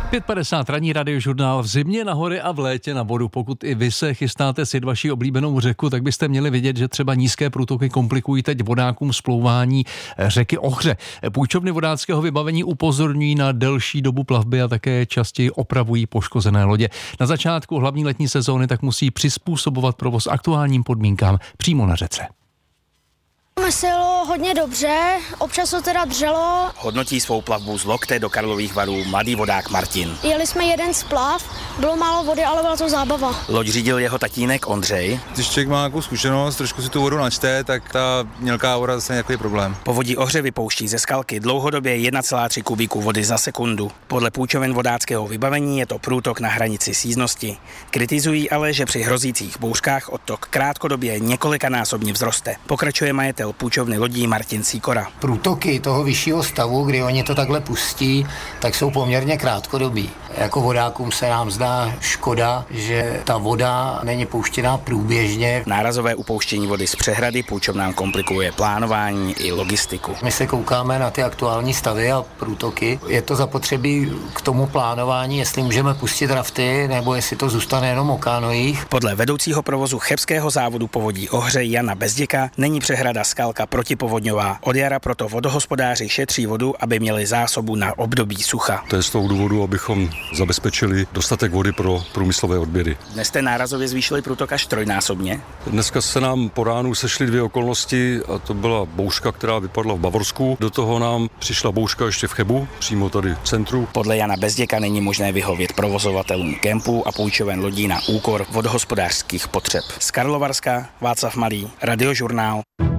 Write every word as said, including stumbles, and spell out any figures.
pět padesát ranní radiožurnál v zimě na hory a v létě na vodu. Pokud i vy se chystáte si vaši oblíbenou řeku, tak byste měli vědět, že třeba nízké průtoky komplikují teď vodákům splouvání řeky Ohře. Půjčovny vodáckého vybavení upozorňují na delší dobu plavby a také častěji opravují poškozené lodě. Na začátku hlavní letní sezóny tak musí přizpůsobovat provoz aktuálním podmínkám přímo na řece. Se jelo hodně dobře, občas to teda dřelo. Hodnotí svou plavbu z Lokte do Karlových Varů mladý vodák Martin. Jeli jsme jeden splav, bylo málo vody, ale byla to zábava. Loď řídil jeho tatínek Ondřej. Když člověk má nějakou zkušenost, trošku si tu vodu načte, tak ta mělká voda zase nějaký problém. Povodí Ohře vypouští ze Skalky dlouhodobě jedna celá tři kubíku vody za sekundu. Podle půjčoven vodáckého vybavení je to průtok na hranici síznosti. Kritizují ale, že při hrozících bouřkách odtok krátkodobě několikanásobně vzroste. Pokračuje majitel půjčovny lodí Martin Sýkora. Průtoky toho vyššího stavu, kdy oni to takhle pustí, tak jsou poměrně krátkodobí. Jako vodákům se nám zdá škoda, že ta voda není pouštěná průběžně. Nárazové upouštění vody z přehrady půjčovnám komplikuje plánování i logistiku. My se koukáme na ty aktuální stavy a průtoky. Je to zapotřebí k tomu plánování, jestli můžeme pustit rafty, nebo jestli to zůstane jenom o kánojích. Podle vedoucího provozu chebského závodu povodí Ohře Jana Bezděka není přehrada Skalka protipovodňová. Od jara proto vodohospodáři šetří vodu, aby měli zásobu na období sucha. To je z toho důvodu, abychom zabezpečili dostatek vody pro průmyslové odběry. Dnes jste nárazově zvýšili průtok až trojnásobně. Dneska se nám po ránu sešly dvě okolnosti a to byla bouřka, která vypadla v Bavorsku. Do toho nám přišla bouřka ještě v Chebu, přímo tady v centru. Podle Jana Bezděka není možné vyhovět provozovatelům kempů a půjčoven lodí na úkor vodohospodářských potřeb. Z Karlovarska Václav Malý, Radiožurnál.